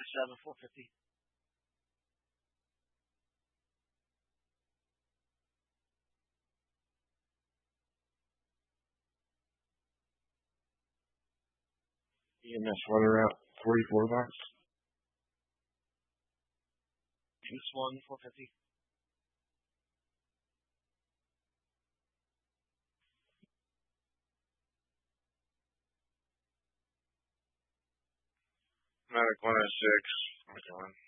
7, 450. EMS weather out 44 bucks. Juice 1, 450. Medic 106. I'm going.